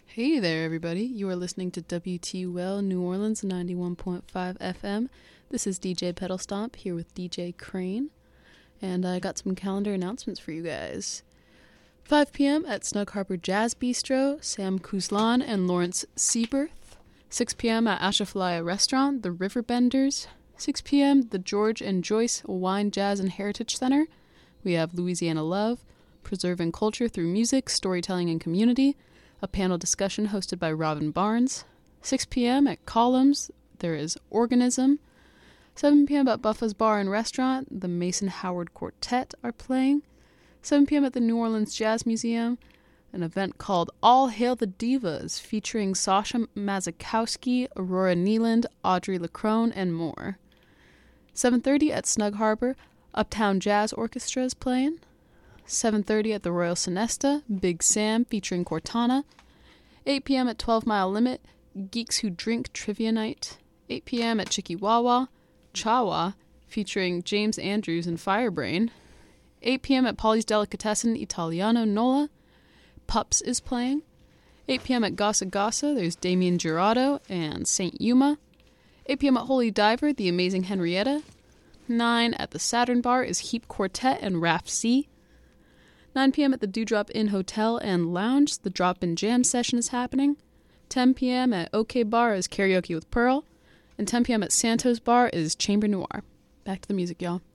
Hey there, everybody. You are listening to WTUL New Orleans 91.5 FM. This is DJ Pedal Stomp here with DJ Crane. And I got some calendar announcements for you guys. 5 p.m. at Snug Harbor Jazz Bistro, Sam Kuzlan and Lawrence Seaberth. 6 p.m. at Ashafalaya Restaurant, The Riverbenders. 6 p.m. the George and Joyce Wine, Jazz, and Heritage Center. We have Louisiana Love, Preserving Culture Through Music, Storytelling, and Community. A panel discussion hosted by Robin Barnes. 6 p.m. at Columns, there is Organism. 7 p.m. at Buffa's Bar and Restaurant, the Mason Howard Quartet are playing. 7 p.m. at the New Orleans Jazz Museum, an event called All Hail the Divas, featuring Sasha Mazakowski, Aurora Neeland, Audrey LaCrone, and more. 7:30 at Snug Harbor, Uptown Jazz Orchestra is playing. 7:30 at the Royal Sonesta, Big Sam featuring Cortana. 8 p.m. at 12 Mile Limit, Geeks Who Drink Trivia Night. 8 p.m. at Chicky Wawa, Chawa featuring James Andrews and Firebrain. 8 p.m. at Polly's Delicatessen, Italiano Nola, Pups is playing. 8 p.m. at Gasa Gasa, there's Damien Gerardo and Saint Yuma. 8 p.m. at Holy Diver, The Amazing Henrietta. 9 at the Saturn Bar is Heap Quartet and Raft C. 9 p.m. at the Dewdrop Inn Hotel and Lounge, the Drop-In Jam session is happening. 10 p.m. at OK Bar is Karaoke with Pearl. And 10 p.m. at Santos Bar is Chamber Noir. Back to the music, y'all.